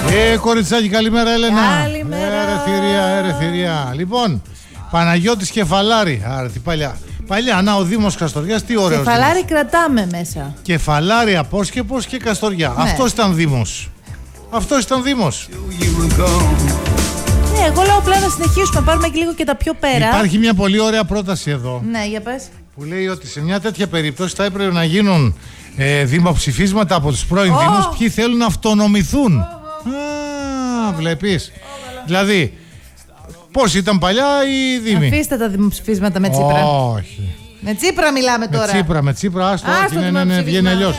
Κοριτσάκι, καλημέρα Έλενα. Καλημέρα. Ερεθυρία. Λοιπόν, Παναγιώτης Κεφαλάρη. Άρα τι παλιά, να ο Δήμος Καστοριάς, τι ωραίος. Κεφαλάρη Δήμος. κρατάμε μέσα. Κεφαλάρη, Απόσκεπος και Καστοριά. Ναι. Αυτός ήταν Δήμος. Ναι, εγώ λέω απλά να συνεχίσουμε, πάρουμε και λίγο και τα πιο πέρα. Υπάρχει μια πολύ ωραία πρόταση εδώ. Ναι, για πες. Που λέει ότι σε μια τέτοια περίπτωση θα έπρεπε να γίνουν δημοψηφίσματα από τους πρώην Δήμους ποιοι θέλουν να αυτονομηθούν. Βλέπεις. Δηλαδή, πώς ήταν παλιά οι Δήμοι. Αφήστε τα δημοψηφίσματα με Τσίπρα. Όχι. Με Τσίπρα μιλάμε τώρα. Με Τσίπρα, άστο. Ναι, βγαίνει αλλιώς.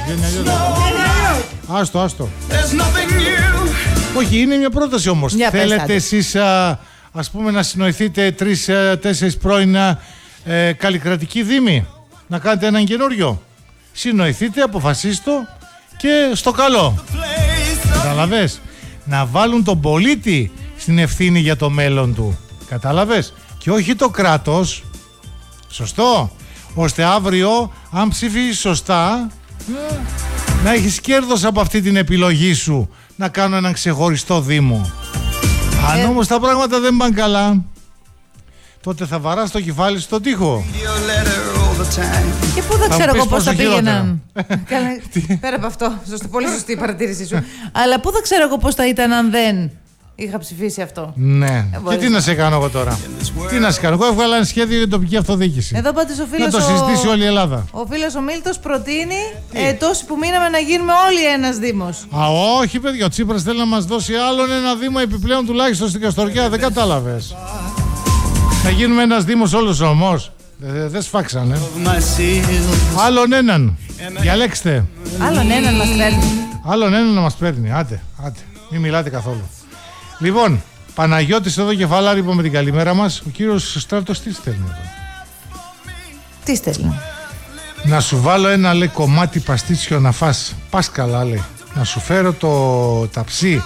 Άστο. Όχι, είναι μια πρόταση όμως. Θέλετε εσείς, ας πούμε, να συνοηθείτε 3-4 πρώην καλλικρατικοί δήμοι, να κάνετε έναν καινούριο. Συνοηθείτε, αποφασίστε και στο καλό. Καταλαβες. Να βάλουν τον πολίτη στην ευθύνη για το μέλλον του. Κατάλαβες. Και όχι το κράτος. Σωστό. Ώστε αύριο, αν ψηφίσεις σωστά, να έχεις κέρδος από αυτή την επιλογή σου να κάνω έναν ξεχωριστό δήμο. Αν όμως τα πράγματα δεν πάνε καλά, τότε θα βαράς το κεφάλι στον τοίχο. Και πού θα ξέρω εγώ πώς θα πήγαιναν. Πέρα από αυτό, πολύ σωστή η παρατήρησή σου. Αλλά πού θα ξέρω εγώ πώς θα ήταν αν δεν είχα ψηφίσει αυτό. Ναι. Και τι να σε κάνω εγώ τώρα. Τι να σε κάνω. Εγώ έβγαλα ένα σχέδιο για την τοπική αυτοδιοίκηση. Εδώ πάντως ο φίλος. Να το συζητήσει όλη η Ελλάδα. Ο φίλος ο Μίλτος προτείνει τόσοι που μείναμε να γίνουμε όλοι ένας δήμος. Όχι, παιδιά. Ο Τσίπρας θέλει να μας δώσει άλλον ένα δήμο επιπλέον τουλάχιστον στην Καστοριά. Δεν κατάλαβες. Να γίνουμε ένας δήμος όλος όμως. Δεν σφάξανε. Άλλον έναν. Διαλέξτε. Άλλον έναν μας παίρνει. Άλλον έναν να μας παίρνει. Άντε. Μην μιλάτε καθόλου. Λοιπόν, Παναγιώτης εδώ Κεφαλάρη, είπαμε την καλημέρα μας. Ο κύριος Στράτος τι στέλνει εδώ. Τι στέλνει. Να σου βάλω ένα, λέει, κομμάτι παστίτσιο να φας. Πας καλά, λέει. Να σου φέρω το ταψί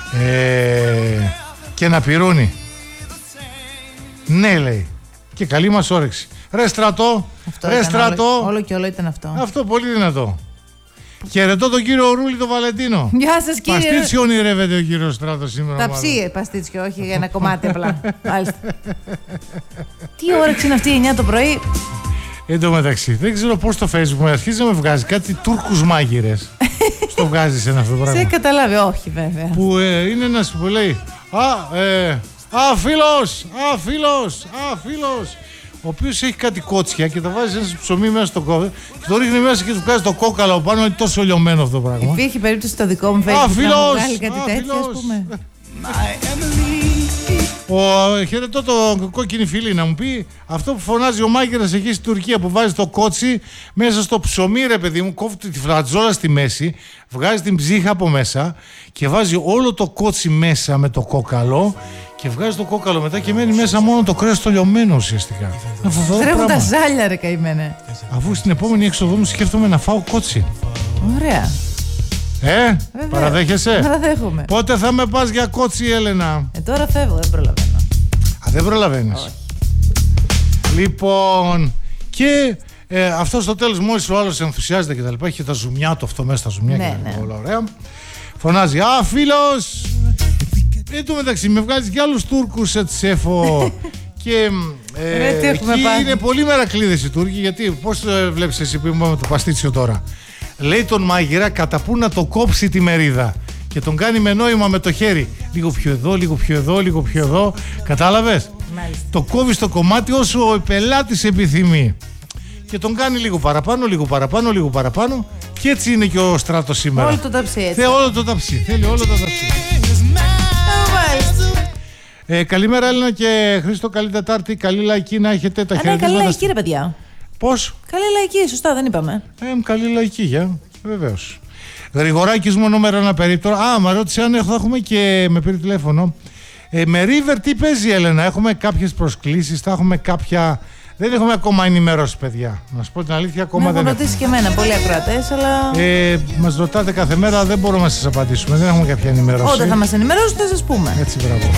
και ένα πυρούνι. Ναι, λέει. Και καλή μας όρεξη. Ρε Στρατό, Όλο και όλο ήταν αυτό. Αυτό πολύ δυνατό. Χαιρετώ τον κύριο Ρούλη τον Βαλεντίνο. Γεια σας κύριε. Παστίτσιο ονειρεύεται ο κύριος Στράτος σήμερα. Ταψί παστίτσιο, όχι ένα κομμάτι απλά. Τι όρεξη είναι αυτή η 9 το πρωί. Εν τω μεταξύ, δεν ξέρω πώς το Facebook αρχίζει να με βγάζει κάτι Τούρκους μάγειρες. Στο βγάζεις ένα αυτό το πράγμα. Σε καταλάβει, όχι βέβαια. Που είναι ένας που λέει φίλος, ο οποίος έχει κάτι κότσια και τα βάζει ένα ψωμί μέσα στο κόβε και το ρίχνει μέσα και του βγάζει το κόκαλο πάνω, είναι τόσο λιωμένο αυτό το πράγμα. Υπήρχε περίπτωση στο δικό μου Facebook να βγάλει κάτι τέτοιο, ας πούμε. Χαιρετώ το κόκκινη φίλη να μου πει αυτό που φωνάζει ο μάγειρας εκεί στην Τουρκία που βάζει το κότσι μέσα στο ψωμί, ρε παιδί μου, κόβει τη φλατζόλα στη μέση, βγάζει την ψύχα από μέσα και βάζει όλο το κότσι μέσα με το κόκαλο και βγάζει το κόκαλο μετά και μένει μέσα μόνο το κρέας το λιωμένο ουσιαστικά. Τρέχουν τα ζάλια, ρε καημένε. Αφού στην επόμενη έξοδο μου σκέφτομαι να φάω κότσι. Ωραία. Παραδέχεσαι. Παραδέχομαι. Πότε θα με πας για κότσι, Έλενα? Τώρα φεύγω, δεν προλαβαίνω. Δεν προλαβαίνεις. Όχι. Λοιπόν, και αυτό στο τέλος, μόλις ο άλλος ενθουσιάζεται και τα λοιπά, έχει τα ζουμιά του αυτό μέσα στα ζουμιά και όλα ωραία. Φωνάζει φίλος. Εν τω μεταξύ με βγάζει και άλλους Τούρκους τσέφο. Και εκεί είναι πολύ μερακλείδες οι Τούρκοι. Γιατί πώς βλέπεις εσύ που είπαμε το παστίτσιο τώρα. Λέει τον μάγειρα κατά πού να το κόψει τη μερίδα. Και τον κάνει με νόημα με το χέρι. Λίγο πιο εδώ, λίγο πιο εδώ, λίγο πιο εδώ. Κατάλαβες. Μάλιστα. Το κόβει στο κομμάτι όσο ο πελάτης επιθυμεί. Και τον κάνει λίγο παραπάνω, λίγο παραπάνω, λίγο παραπάνω. Και έτσι είναι και ο Στράτος σήμερα. Όλο το ταψί έτσι. Θέλει όλο το ταψί. Καλημέρα Έλληνα και Χρήστο, καλή Τετάρτη. Καλή λαϊκή να έχετε τα χέρια. Καλή λαϊκή ρε παιδιά. Πώς? Καλή λαϊκή, σωστά δεν είπαμε. Καλή λαϊκή, βεβαίως. Γρηγοράκης μου νούμερο 1 περίπτωρα. Μα ρώτησε αν θα έχουμε και με πήρε τηλέφωνο. Με River τι παίζει, Έλενα? Έχουμε κάποιες προσκλήσεις, θα έχουμε κάποια. Δεν έχουμε ακόμα ενημερώσει, παιδιά. Να σου πω την αλήθεια, ακόμα δεν έχουμε. Ρωτήσει και εμένα πολλοί ακροατές, αλλά. Μας ρωτάτε κάθε μέρα, δεν μπορούμε να σας απαντήσουμε. Δεν έχουμε κάποια ενημέρωση. Όταν θα μας ενημερώσετε, θα σας πούμε. Έτσι, μπράβο.